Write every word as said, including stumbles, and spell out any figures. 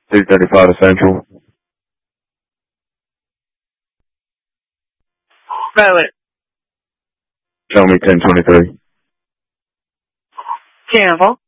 two thirty-five to Central. Pilot. Show me ten twenty-three. Campbell.